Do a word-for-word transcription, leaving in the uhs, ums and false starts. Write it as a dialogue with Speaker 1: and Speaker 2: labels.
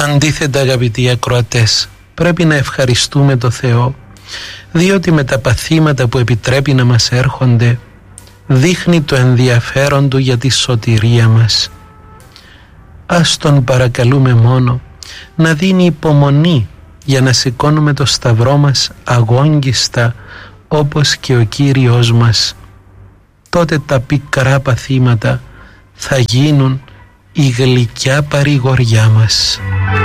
Speaker 1: Αντίθετα, αγαπητοί ακροατές, πρέπει να ευχαριστούμε το Θεό, διότι με τα παθήματα που επιτρέπει να μας έρχονται δείχνει το ενδιαφέρον Του για τη σωτηρία μας. Ας Τον παρακαλούμε μόνο να δίνει υπομονή για να σηκώνουμε το σταυρό μας αγόγγιστα όπως και ο Κύριος μας. Τότε τα πικρά παθήματα θα γίνουν η γλυκιά παρηγοριά μας.